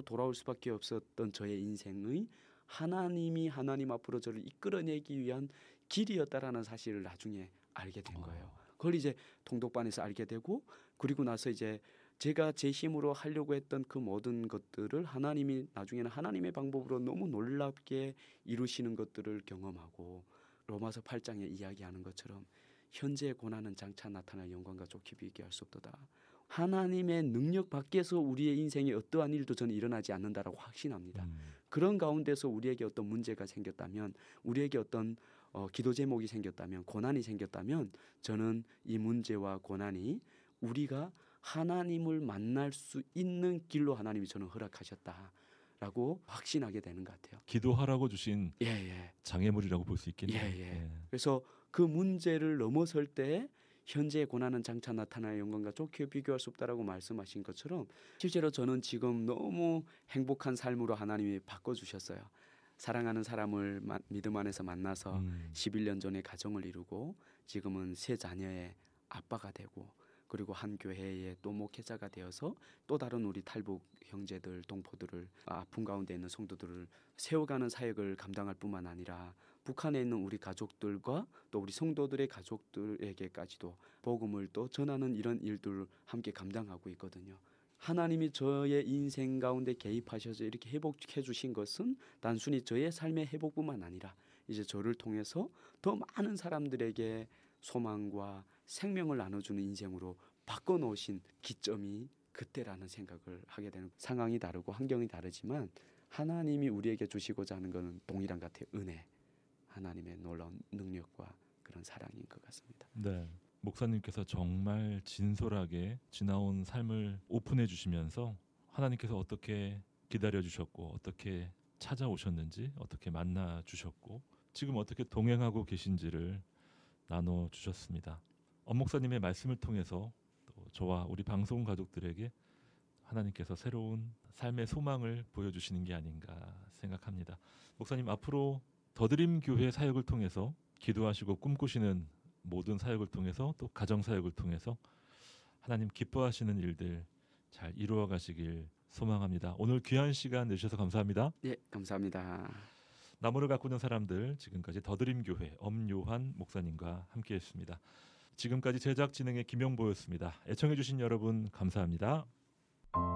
돌아올 수밖에 없었던 저의 인생의 하나님 앞으로 저를 이끌어내기 위한 길이었다라는 사실을 나중에 알게 된 거예요. 그걸 이제 통독반에서 알게 되고, 그리고 나서 이제 제가 제 힘으로 하려고 했던 그 모든 것들을 하나님이 나중에는 하나님의 방법으로 너무 놀랍게 이루시는 것들을 경험하고, 로마서 8장에 이야기하는 것처럼 현재의 고난은 장차 나타날 영광과 좋게 비교할 수 없도다. 하나님의 능력 밖에서 우리의 인생에 어떠한 일도 저는 일어나지 않는다라고 확신합니다. 그런 가운데서 우리에게 어떤 문제가 생겼다면, 우리에게 어떤 기도 제목이 생겼다면, 고난이 생겼다면, 저는 이 문제와 고난이 우리가 하나님을 만날 수 있는 길로 하나님이 저는 허락하셨다라고 확신하게 되는 것 같아요. 기도하라고 주신 예. 장애물이라고 볼 수 있겠네요. 예. 그래서 그 문제를 넘어설 때 현재의 고난은 장차 나타날 영광과 좋게 비교할 수 없다라고 말씀하신 것처럼, 실제로 저는 지금 너무 행복한 삶으로 하나님이 바꿔주셨어요. 사랑하는 사람을 믿음 안에서 만나서 11년 전에 가정을 이루고, 지금은 세 자녀의 아빠가 되고, 그리고 한 교회의 또 목회자가 되어서 또 다른 우리 탈북 형제들, 동포들을, 아픔 가운데 있는 성도들을 세워가는 사역을 감당할 뿐만 아니라 북한에 있는 우리 가족들과 또 우리 성도들의 가족들에게까지도 복음을 또 전하는 이런 일들을 함께 감당하고 있거든요. 하나님이 저의 인생 가운데 개입하셔서 이렇게 회복해 주신 것은 단순히 저의 삶의 회복뿐만 아니라 이제 저를 통해서 더 많은 사람들에게 소망과 생명을 나눠주는 인생으로 바꿔놓으신 기점이 그때라는 생각을 하게 되는, 상황이 다르고 환경이 다르지만 하나님이 우리에게 주시고자 하는 것은 동일한 것 같아요. 은혜, 하나님의 놀라운 능력과 그런 사랑인 것 같습니다. 네, 목사님께서 정말 진솔하게 지나온 삶을 오픈해 주시면서 하나님께서 어떻게 기다려 주셨고, 어떻게 찾아오셨는지, 어떻게 만나 주셨고, 지금 어떻게 동행하고 계신지를 나눠주셨습니다. 엄 목사님의 말씀을 통해서 또 저와 우리 방송 가족들에게 하나님께서 새로운 삶의 소망을 보여주시는 게 아닌가 생각합니다. 목사님, 앞으로 더드림 교회 사역을 통해서 기도하시고 꿈꾸시는 모든 사역을 통해서, 또 가정 사역을 통해서 하나님 기뻐하시는 일들 잘 이루어 가시길 소망합니다. 오늘 귀한 시간 내주셔서 감사합니다. 예, 감사합니다. 나무를 가꾸는 사람들, 지금까지 더드림 교회 엄요한 목사님과 함께했습니다. 지금까지 제작 진행의 김용보였습니다. 애청해 주신 여러분 감사합니다.